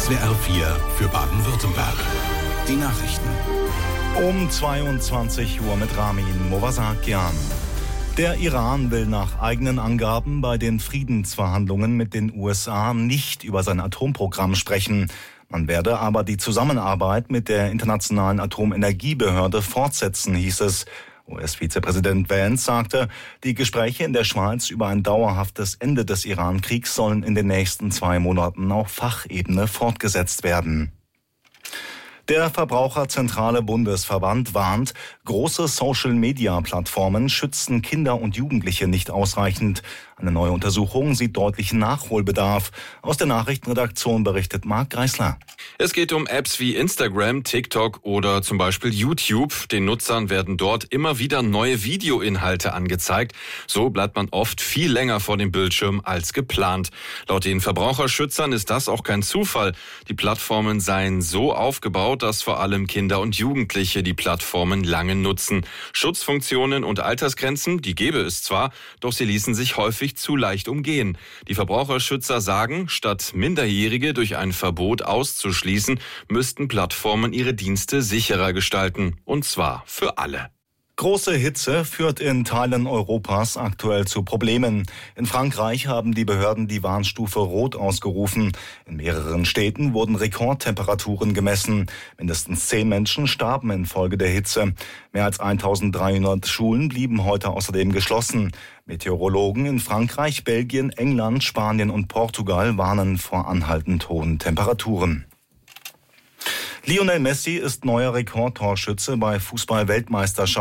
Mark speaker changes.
Speaker 1: SWR 4 für Baden-Württemberg. Die Nachrichten.
Speaker 2: Um 22 Uhr mit Ramin Movasakian. Der Iran will nach eigenen Angaben bei den Friedensverhandlungen mit den USA nicht über sein Atomprogramm sprechen. Man werde aber die Zusammenarbeit mit der Internationalen Atomenergiebehörde fortsetzen, hieß es. US-Vizepräsident Vance sagte, die Gespräche in der Schweiz über ein dauerhaftes Ende des Iran-Kriegs sollen in den nächsten 2 Monaten auf Fachebene fortgesetzt werden. Der Verbraucherzentrale Bundesverband warnt, große Social-Media-Plattformen schützen Kinder und Jugendliche nicht ausreichend. Eine neue Untersuchung sieht deutlichen Nachholbedarf. Aus der Nachrichtenredaktion berichtet Marc Greisler.
Speaker 3: Es geht um Apps wie Instagram, TikTok oder zum Beispiel YouTube. Den Nutzern werden dort immer wieder neue Videoinhalte angezeigt. So bleibt man oft viel länger vor dem Bildschirm als geplant. Laut den Verbraucherschützern ist das auch kein Zufall. Die Plattformen seien so aufgebaut, dass vor allem Kinder und Jugendliche die Plattformen lange nutzen. Schutzfunktionen und Altersgrenzen, die gäbe es zwar, doch sie ließen sich häufig zu leicht umgehen. Die Verbraucherschützer sagen, statt Minderjährige durch ein Verbot auszuschließen, müssten Plattformen ihre Dienste sicherer gestalten. Und zwar für alle.
Speaker 2: Große Hitze führt in Teilen Europas aktuell zu Problemen. In Frankreich haben die Behörden die Warnstufe Rot ausgerufen. In mehreren Städten wurden Rekordtemperaturen gemessen. Mindestens 10 Menschen starben infolge der Hitze. Mehr als 1300 Schulen blieben heute außerdem geschlossen. Meteorologen in Frankreich, Belgien, England, Spanien und Portugal warnen vor anhaltend hohen Temperaturen. Lionel Messi ist neuer Rekordtorschütze bei Fußball-Weltmeisterschaften.